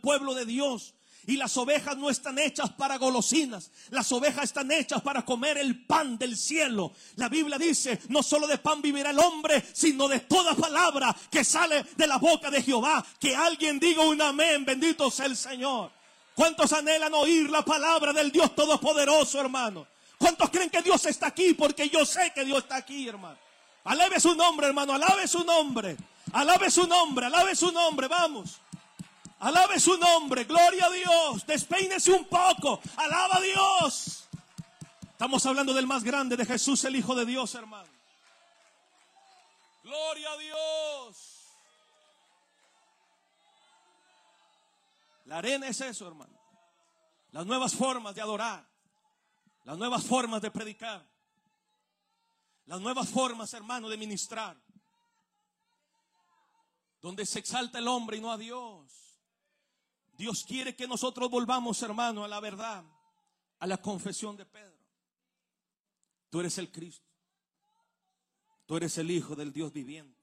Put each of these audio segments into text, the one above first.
pueblo de Dios. Y las ovejas no están hechas para golosinas. Las ovejas están hechas para comer el pan del cielo. La Biblia dice, no solo de pan vivirá el hombre, sino de toda palabra que sale de la boca de Jehová. Que alguien diga un amén, bendito sea el Señor. ¿Cuántos anhelan oír la palabra del Dios Todopoderoso, hermano? ¿Cuántos creen que Dios está aquí? Porque yo sé que Dios está aquí, hermano. Alabe su nombre, hermano, alabe su nombre. Alabe su nombre, alabe su nombre, vamos. Alabe su nombre, gloria a Dios. Despeínese un poco, alaba a Dios. Estamos hablando del más grande, de Jesús, el Hijo de Dios, hermano. Gloria a Dios. La arena es eso, hermano. Las nuevas formas de adorar. Las nuevas formas de predicar. Las nuevas formas, hermano, de ministrar. Donde se exalta el hombre y no a Dios. Dios quiere que nosotros volvamos, hermano, a la verdad, a la confesión de Pedro. Tú eres el Cristo. Tú eres el Hijo del Dios viviente.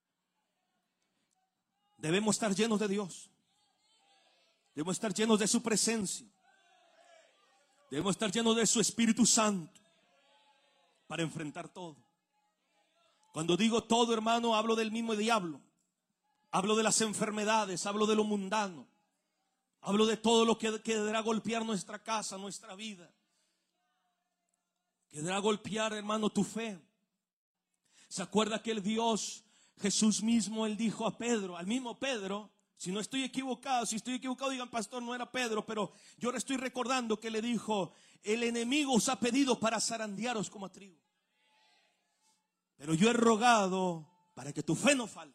Debemos estar llenos de Dios. Debemos estar llenos de su presencia. Debemos estar llenos de su Espíritu Santo para enfrentar todo. Cuando digo todo, hermano, hablo del mismo diablo. Hablo de las enfermedades, hablo de lo mundano. Hablo de todo lo que deberá golpear nuestra casa, nuestra vida. Que deberá golpear, hermano, tu fe. ¿Se acuerda que el Dios, Jesús mismo, él dijo a Pedro, al mismo Pedro? Si no estoy equivocado, si estoy equivocado, digan, pastor, no era Pedro, pero yo ahora estoy recordando que le dijo, el enemigo os ha pedido para zarandearos como a trigo. Pero yo he rogado para que tu fe no falte.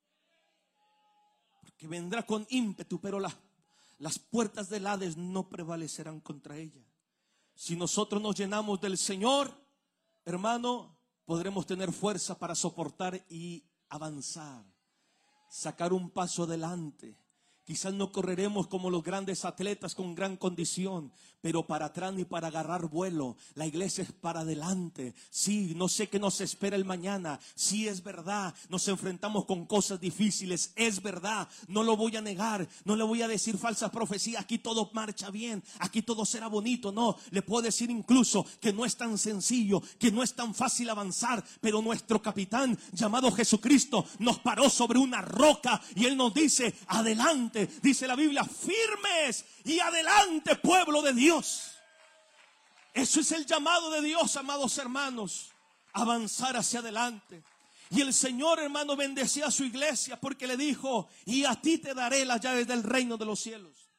Porque vendrá con ímpetu, pero las puertas del Hades no prevalecerán contra ella. Si nosotros nos llenamos del Señor, hermano, podremos tener fuerza para soportar y avanzar. Sacar un paso adelante. Quizás no correremos como los grandes atletas con gran condición, pero para atrás ni para agarrar vuelo. La iglesia es para adelante. Sí, no sé qué nos espera el mañana. Sí, es verdad, nos enfrentamos con cosas difíciles. Es verdad, no lo voy a negar. No le voy a decir falsas profecías. Aquí todo marcha bien, aquí todo será bonito. No, le puedo decir incluso que no es tan sencillo, que no es tan fácil avanzar. Pero nuestro capitán llamado Jesucristo nos paró sobre una roca y Él nos dice, adelante. Dice la Biblia, firmes y adelante, pueblo de Dios. Eso es el llamado de Dios, amados hermanos, avanzar hacia adelante. Y el Señor, hermano, bendecía a su iglesia porque le dijo, y a ti te daré las llaves del reino de los cielos.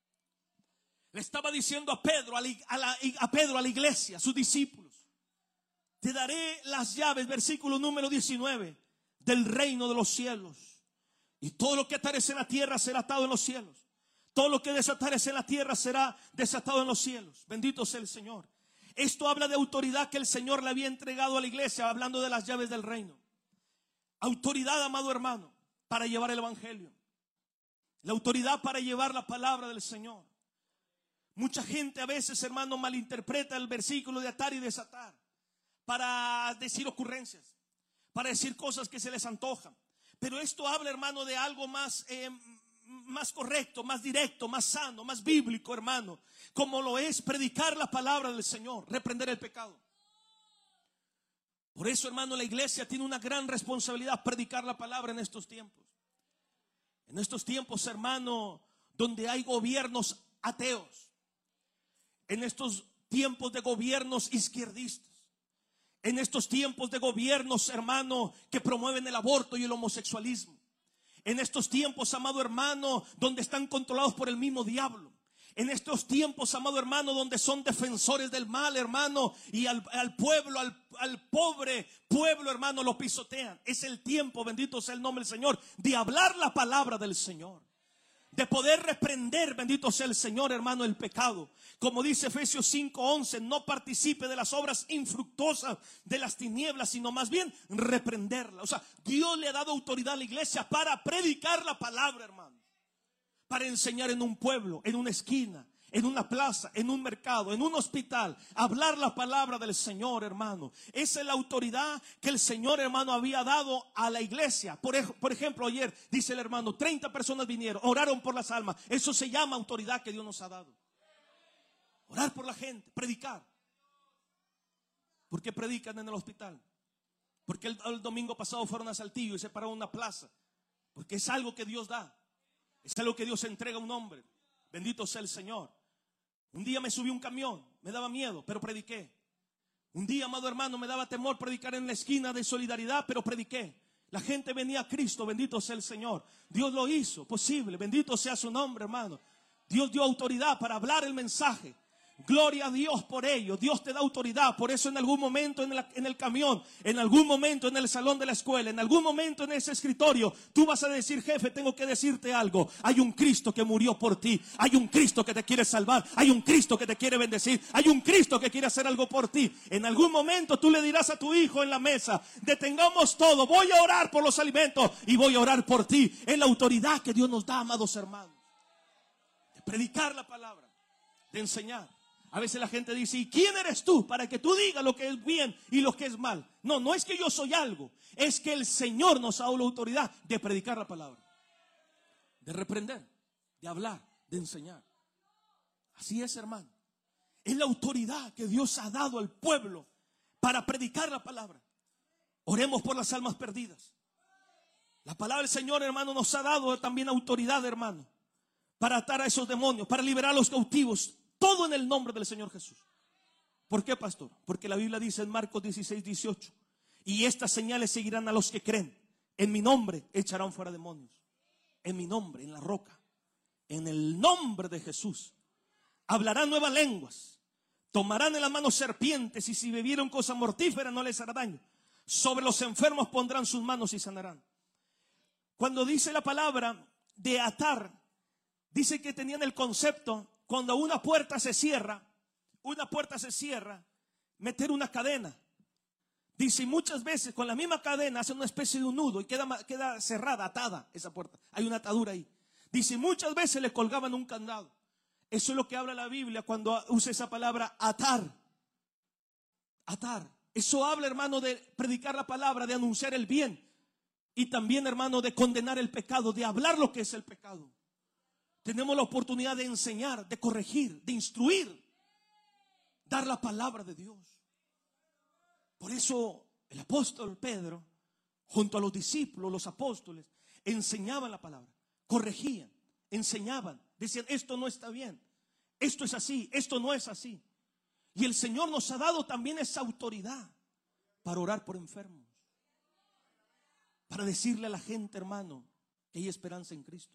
Le estaba diciendo a Pedro, a la iglesia, a sus discípulos, te daré las llaves, versículo número 19, del reino de los cielos. Y todo lo que atares en la tierra será atado en los cielos. Todo lo que desatares en la tierra será desatado en los cielos. Bendito sea el Señor. Esto habla de autoridad que el Señor le había entregado a la iglesia, hablando de las llaves del reino. Autoridad, amado hermano, para llevar el evangelio. La autoridad para llevar la palabra del Señor. Mucha gente a veces, hermano, malinterpreta el versículo de atar y desatar para decir ocurrencias, para decir cosas que se les antojan. Pero esto habla, hermano, de algo más correcto, más directo, más sano, más bíblico, hermano. Como lo es predicar la palabra del Señor, reprender el pecado. Por eso, hermano, la iglesia tiene una gran responsabilidad, predicar la palabra en estos tiempos. En estos tiempos, hermano, donde hay gobiernos ateos. En estos tiempos de gobiernos izquierdistas. En estos tiempos de gobiernos, hermano, que promueven el aborto y el homosexualismo. En estos tiempos, amado hermano, donde están controlados por el mismo diablo. En estos tiempos, amado hermano, donde son defensores del mal, hermano, y al pueblo, al pobre pueblo, hermano, lo pisotean. Es el tiempo, bendito sea el nombre del Señor, de hablar la palabra del Señor. De poder reprender, bendito sea el Señor, hermano, el pecado. Como dice Efesios 5:11, no participe de las obras infructuosas de las tinieblas, sino más bien reprenderla. O sea, Dios le ha dado autoridad a la iglesia para predicar la palabra, hermano. Para enseñar en un pueblo, en una esquina, en una plaza, en un mercado, en un hospital, hablar la palabra del Señor, hermano. Esa es la autoridad que el Señor, hermano, había dado a la iglesia. Por ejemplo, ayer dice el hermano, 30 personas vinieron, oraron por las almas. Eso se llama autoridad que Dios nos ha dado. Orar por la gente, predicar. ¿Por qué predican en el hospital? Porque el domingo pasado fueron a Saltillo y se pararon en una plaza. Porque es algo que Dios da. Es algo que Dios entrega a un hombre. Bendito sea el Señor. Un día me subí a un camión, me daba miedo, pero prediqué. Un día, amado hermano, me daba temor predicar en la esquina de Solidaridad, pero prediqué. La gente venía a Cristo, bendito sea el Señor. Dios lo hizo posible, bendito sea su nombre, hermano. Dios dio autoridad para hablar el mensaje. Gloria a Dios por ello. Dios te da autoridad. Por eso en algún momento en el camión, en algún momento en el salón de la escuela, en algún momento en ese escritorio, tú vas a decir: jefe, tengo que decirte algo. Hay un Cristo que murió por ti. Hay un Cristo que te quiere salvar. Hay un Cristo que te quiere bendecir. Hay un Cristo que quiere hacer algo por ti. En algún momento tú le dirás a tu hijo en la mesa: detengamos todo, voy a orar por los alimentos y voy a orar por ti. Es la autoridad que Dios nos da, amados hermanos, de predicar la palabra, de enseñar. A veces la gente dice: ¿y quién eres tú para que tú digas lo que es bien y lo que es mal? No, no es que yo soy algo. Es que el Señor nos ha dado la autoridad de predicar la palabra, de reprender, de hablar, de enseñar. Así es, hermano. Es la autoridad que Dios ha dado al pueblo para predicar la palabra. Oremos por las almas perdidas. La palabra del Señor, hermano, nos ha dado también autoridad, hermano, para atar a esos demonios, para liberar a los cautivos. Todo en el nombre del Señor Jesús. ¿Por qué, pastor? Porque la Biblia dice en Marcos 16:18: y estas señales seguirán a los que creen. En mi nombre echarán fuera demonios. En mi nombre, en la roca. En el nombre de Jesús. Hablarán nuevas lenguas. Tomarán en la mano serpientes, y si bebieron cosa mortífera no les hará daño. Sobre los enfermos pondrán sus manos y sanarán. Cuando dice la palabra de atar, dice que tenían el concepto: cuando una puerta se cierra, meter una cadena. Dice, muchas veces con la misma cadena hacen una especie de un nudo y queda cerrada, atada esa puerta. Hay una atadura ahí. Dice, muchas veces le colgaban un candado. Eso es lo que habla la Biblia cuando usa esa palabra atar. Atar. Eso habla, hermano, de predicar la palabra, de anunciar el bien. Y también, hermano, de condenar el pecado, de hablar lo que es el pecado. Tenemos la oportunidad de enseñar, de corregir, de instruir, dar la palabra de Dios. Por eso el apóstol Pedro, junto a los discípulos, los apóstoles, enseñaban la palabra, corregían, enseñaban, decían: esto no está bien, esto es así, esto no es así. Y el Señor nos ha dado también esa autoridad para orar por enfermos, para decirle a la gente, hermano, que hay esperanza en Cristo.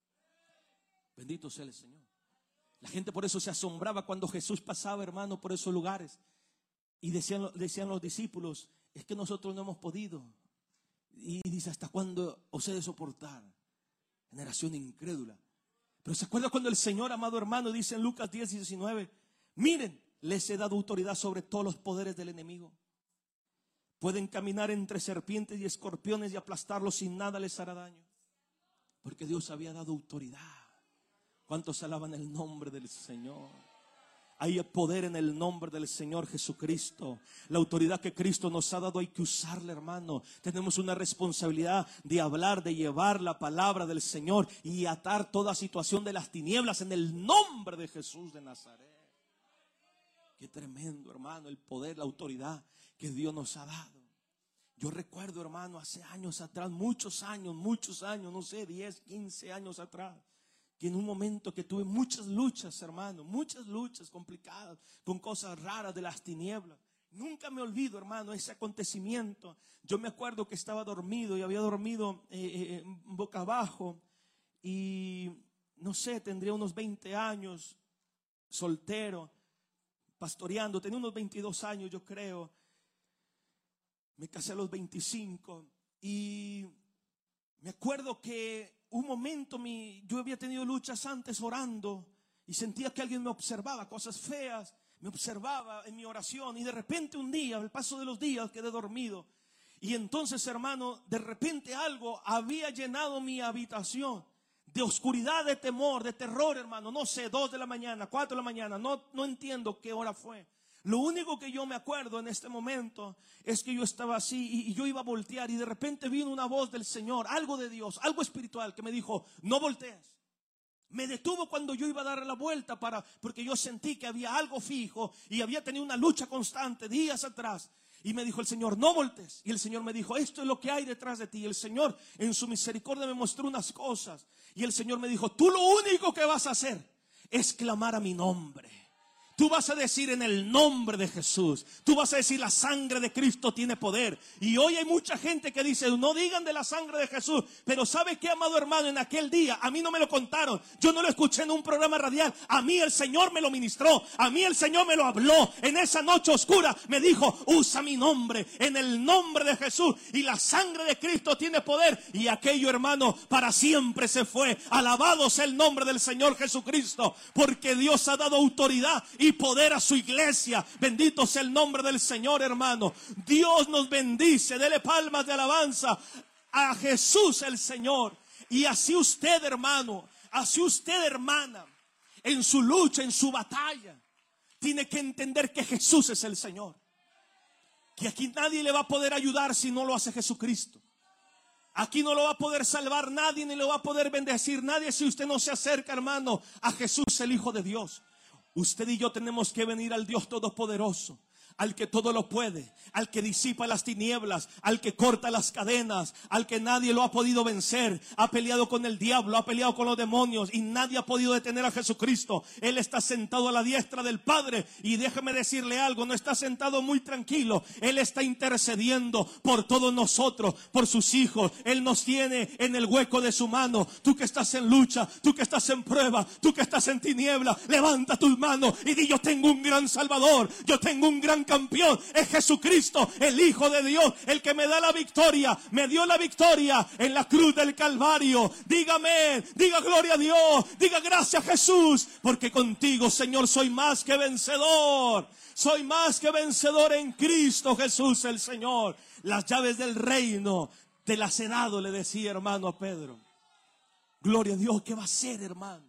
Bendito sea el Señor. La gente por eso se asombraba cuando Jesús pasaba, hermano, por esos lugares. Y decían los discípulos: es que nosotros no hemos podido. Y dice: ¿hasta cuándo os he de soportar? Generación incrédula. Pero ¿se acuerda cuando el Señor, amado hermano, dice en Lucas 10:19: miren, les he dado autoridad sobre todos los poderes del enemigo. Pueden caminar entre serpientes y escorpiones y aplastarlos, sin nada les hará daño. Porque Dios había dado autoridad. ¿Cuántos alaban el nombre del Señor? Hay poder en el nombre del Señor Jesucristo. La autoridad que Cristo nos ha dado hay que usarla, hermano. Tenemos una responsabilidad de hablar, de llevar la palabra del Señor y atar toda situación de las tinieblas en el nombre de Jesús de Nazaret. Qué tremendo, hermano, el poder, la autoridad que Dios nos ha dado. Yo recuerdo, hermano, hace años atrás, muchos años, no sé, 10, 15 años atrás, que en un momento que tuve muchas luchas, hermano, muchas luchas complicadas, con cosas raras de las tinieblas. Nunca me olvido, hermano, ese acontecimiento. Yo me acuerdo que estaba dormido y había dormido boca abajo. Y no sé, tendría unos 20 años, soltero, pastoreando. Tenía unos 22 años, yo creo. Me casé a los 25. Y me acuerdo que un momento yo había tenido luchas antes orando y sentía que alguien me observaba, cosas feas, me observaba en mi oración. Y de repente un día, al paso de los días, quedé dormido. Y entonces, hermano, de repente algo había llenado mi habitación. de oscuridad, de temor, de terror, hermano. No sé, 2 de la mañana, 4 de la mañana, no entiendo qué hora fue. Lo único que yo me acuerdo en este momento es que yo estaba así y yo iba a voltear y de repente vino una voz del Señor, algo de Dios, algo espiritual que me dijo: no voltees. Me detuvo cuando yo iba a dar la vuelta porque yo sentí que había algo fijo y había tenido una lucha constante días atrás. Y me dijo el Señor: no voltees. Y el Señor me dijo: esto es lo que hay detrás de ti. Y el Señor en su misericordia me mostró unas cosas. Y el Señor me dijo: tú lo único que vas a hacer es clamar a mi nombre. Tú vas a decir: en el nombre de Jesús. Tú vas a decir: la sangre de Cristo tiene poder. Y hoy hay mucha gente que dice: no digan de la sangre de Jesús. Pero ¿sabe qué, amado hermano? En aquel día, a mí no me lo contaron. Yo no lo escuché en un programa radial. A mí el Señor me lo ministró. A mí el Señor me lo habló. En esa noche oscura me dijo: usa mi nombre. En el nombre de Jesús. Y la sangre de Cristo tiene poder. Y aquello, hermano, para siempre se fue. Alabado sea el nombre del Señor Jesucristo. Porque Dios ha dado autoridad y poder a su iglesia. Bendito sea el nombre del Señor, hermano. Dios nos bendice. Dele palmas de alabanza a Jesús el Señor. Y así usted, hermano, así usted, hermana, en su lucha, en su batalla, tiene que entender que Jesús es el Señor. Que aquí nadie le va a poder ayudar si no lo hace Jesucristo. Aquí no lo va a poder salvar nadie, ni lo va a poder bendecir nadie si usted no se acerca, hermano, a Jesús el Hijo de Dios. Usted y yo tenemos que venir al Dios Todopoderoso, al que todo lo puede, al que disipa las tinieblas, al que corta las cadenas, al que nadie lo ha podido vencer. Ha peleado con el diablo, ha peleado con los demonios y nadie ha podido detener a Jesucristo. Él está sentado a la diestra del Padre y déjeme decirle algo, no está sentado muy tranquilo. Él está intercediendo por todos nosotros, por sus hijos. Él nos tiene en el hueco de su mano. Tú que estás en lucha, tú que estás en prueba, tú que estás en tiniebla, levanta tus manos y di: yo tengo un gran Salvador, yo tengo un gran campeón. Es Jesucristo, el Hijo de Dios, el que me da la victoria. Me dio la victoria en la cruz del Calvario. Dígame, diga gloria a Dios, diga gracias Jesús, porque contigo, Señor, soy más que vencedor. Soy más que vencedor en Cristo Jesús el Señor. Las llaves del reino te las he dado, le decía, hermano, a Pedro. Gloria a Dios. ¿Qué va a hacer, hermano?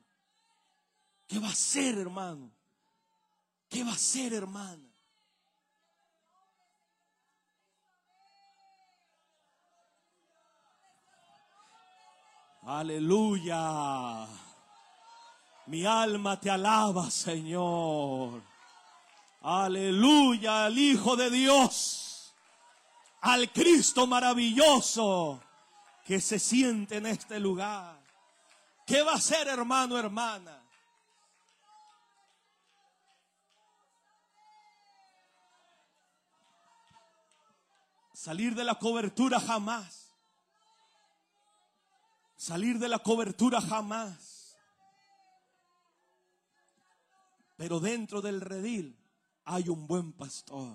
¿Qué va a hacer, hermano? ¿Qué va a hacer, hermana? Aleluya. Mi alma te alaba, Señor. Aleluya, al Hijo de Dios, al Cristo maravilloso que se siente en este lugar. ¿Qué va a hacer, hermano, hermana? Salir de la cobertura jamás. Salir de la cobertura jamás. Pero dentro del redil hay un buen pastor.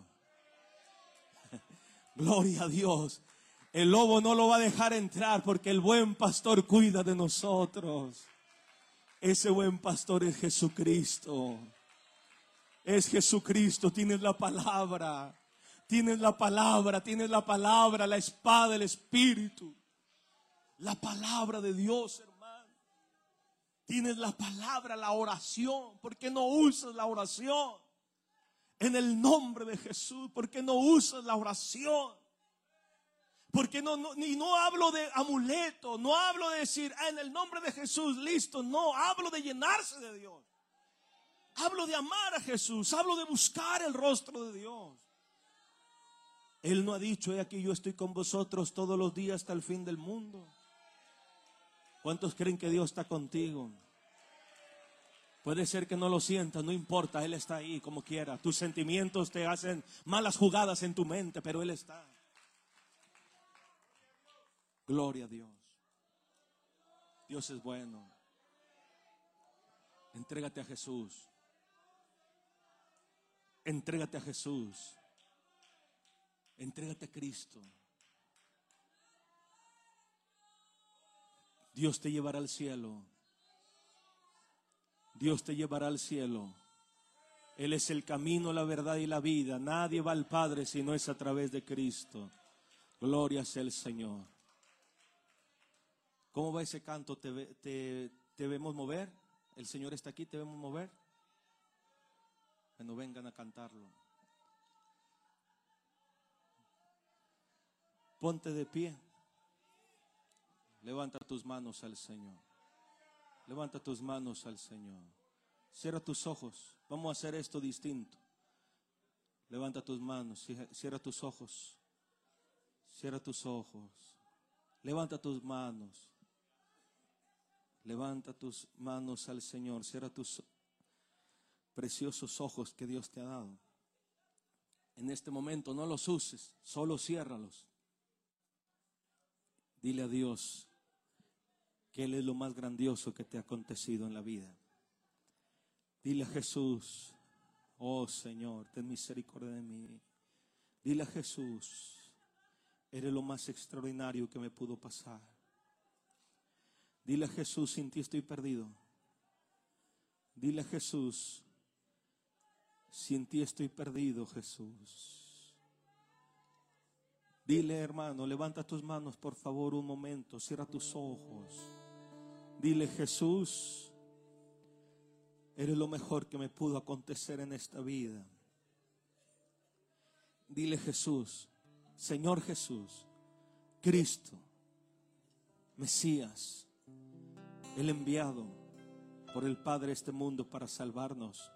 Gloria a Dios. El lobo no lo va a dejar entrar porque el buen pastor cuida de nosotros. Ese buen pastor es Jesucristo. Es Jesucristo. Tienes la palabra. Tienes la palabra. Tienes la palabra, la espada del Espíritu. La palabra de Dios, hermano. Tienes la palabra, la oración. ¿Por qué no usas la oración? En el nombre de Jesús. ¿Por qué no usas la oración? Porque no hablo de amuleto. No hablo de decir: en el nombre de Jesús, listo. No, hablo de llenarse de Dios. Hablo de amar a Jesús. Hablo de buscar el rostro de Dios. Él no ha dicho: he aquí yo estoy con vosotros todos los días hasta el fin del mundo. ¿Cuántos creen que Dios está contigo? Puede ser que no lo sientas, no importa, Él está ahí como quiera. Tus sentimientos te hacen malas jugadas en tu mente, pero Él está. Gloria a Dios. Dios es bueno. Entrégate a Jesús. Entrégate a Jesús. Entrégate a Cristo. Dios te llevará al cielo. Dios te llevará al cielo. Él es el camino, la verdad y la vida. Nadie va al Padre si no es a través de Cristo. Gloria sea el Señor. ¿Cómo va ese canto? ¿Te vemos mover? ¿El Señor está aquí? ¿Te vemos mover? Bueno, vengan a cantarlo. Ponte de pie. Levanta tus manos al Señor. Levanta tus manos al Señor. Cierra tus ojos. Vamos a hacer esto distinto. Levanta tus manos. Cierra tus ojos. Cierra tus ojos. Levanta tus manos. Levanta tus manos al Señor. Cierra tus preciosos ojos que Dios te ha dado. En este momento no los uses, solo ciérralos. Dile a Dios que Él es lo más grandioso que te ha acontecido en la vida. Dile a Jesús, oh Señor, ten misericordia de mí. Dile a Jesús, eres lo más extraordinario que me pudo pasar. Dile a Jesús, sin ti estoy perdido. Dile a Jesús, sin ti estoy perdido, Jesús. Dile, hermano, levanta tus manos por favor un momento, cierra tus ojos. Dile, Jesús, eres lo mejor que me pudo acontecer en esta vida. Dile, Jesús, Señor Jesús, Cristo, Mesías, el enviado por el Padre a este mundo para salvarnos.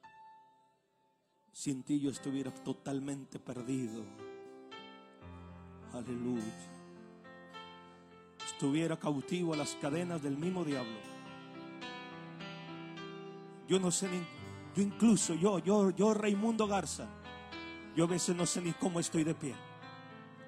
Sin ti yo estuviera totalmente perdido. Aleluya. Estuviera cautivo a las cadenas del mismo diablo. Yo no sé ni, yo incluso, yo Raimundo Garza, yo a veces no sé ni cómo estoy de pie.